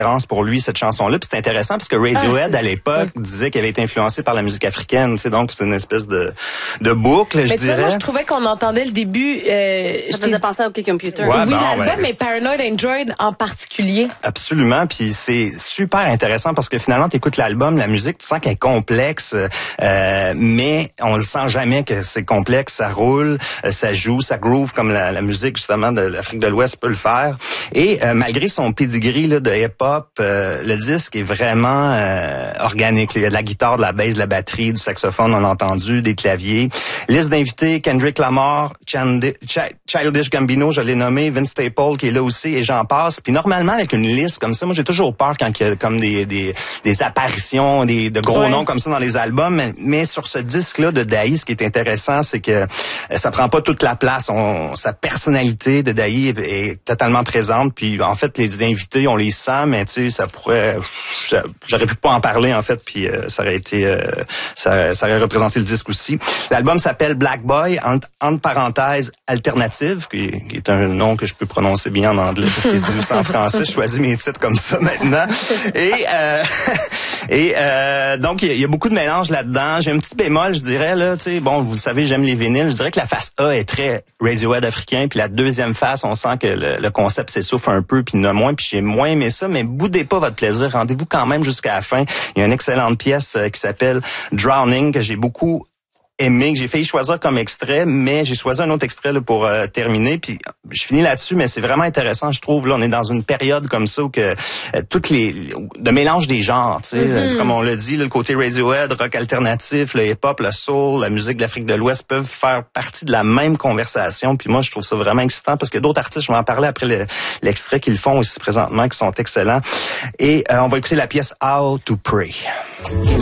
pour lui, cette chanson-là. Puis c'est intéressant parce que Radiohead, à l'époque, disait qu'elle avait été influencée par la musique africaine. Tu sais, donc c'est une espèce de boucle, je dirais. Moi, je trouvais qu'on entendait le début... ça faisait penser à OK Computer. Ouais, oui, l'album, mais Paranoid Android en particulier. Absolument. Puis c'est super intéressant parce que finalement, tu écoutes l'album, la musique, tu sens qu'elle est complexe, mais on le sent jamais que c'est complexe. Ça roule, ça joue, ça groove comme la musique, justement, de l'Afrique de l'Ouest peut le faire. Et malgré son pedigree là, de hip-hop, le disque est vraiment organique. Il y a de la guitare, de la basse, de la batterie, du saxophone, on a entendu, des claviers. Liste d'invités, Kendrick Lamar, Childish Gambino, je l'ai nommé, Vince Staples qui est là aussi, et j'en passe. Puis normalement, avec une liste comme ça, moi j'ai toujours peur quand il y a comme des apparitions, de gros noms comme ça dans les albums. Mais sur ce disque-là de Dahi, ce qui est intéressant, c'est que ça prend pas toute la place. Sa personnalité de Dahi est totalement présente. Puis en fait, les invités, on les sent, mais tu sais, ça pourrait... J'aurais pu pas en parler, en fait, puis ça aurait été... ça aurait représenté le disque aussi. L'album s'appelle Black Boy, entre parenthèses, alternative, qui est un nom que je peux prononcer bien en anglais, parce qu'il se dit aussi en français. Je choisis mes titres comme ça maintenant. Et donc, il y a beaucoup de mélange là-dedans. J'ai un petit bémol, je dirais, là, tu sais, bon, vous le savez, j'aime les vinyles. Je dirais que la face A est très Radiohead africain, puis la deuxième face, on sent que le concept s'essouffle un peu, puis il y en a moins, puis j'ai moins aimé ça, mais boudez pas votre plaisir. Rendez-vous quand même jusqu'à la fin. Il y a une excellente pièce qui s'appelle Drowning, que j'ai beaucoup aimé, que j'ai failli choisir comme extrait, mais j'ai choisi un autre extrait là, pour terminer, puis je finis là-dessus, mais c'est vraiment intéressant, je trouve. Là, on est dans une période comme ça où que de mélange des genres, tu sais, comme on l'a dit, là, le côté Radiohead, rock alternatif, le hip-hop, le soul, la musique de l'Afrique de l'Ouest peuvent faire partie de la même conversation, puis moi, je trouve ça vraiment excitant, parce que d'autres artistes, je vais en parler après l'extrait qu'ils font aussi présentement, qui sont excellents. Et on va écouter la pièce How to Pray.